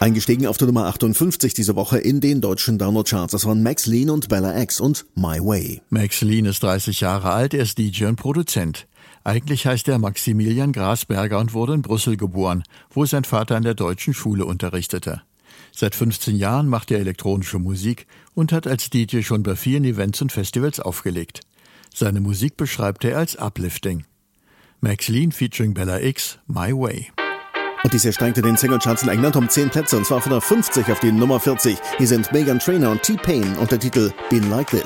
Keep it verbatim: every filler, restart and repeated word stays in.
Eingestiegen auf der Nummer achtundfünfzig diese Woche in den deutschen Download-Charts. Das waren Max Lean und Bella X und My Way. Max Lean ist dreißig Jahre alt, er ist D J und Produzent. Eigentlich heißt er Maximilian Grasberger und wurde in Brüssel geboren, wo sein Vater an der deutschen Schule unterrichtete. Seit fünfzehn Jahren macht er elektronische Musik und hat als D J schon bei vielen Events und Festivals aufgelegt. Seine Musik beschreibt er als Uplifting. Max Lean featuring Bella X, My Way. Und dies erstrengte den Singlecharts in England um zehn Plätze, und zwar von der fünfzig auf die Nummer vierzig. Hier sind Meghan Trainor und T-Pain und der Titel Been Like This.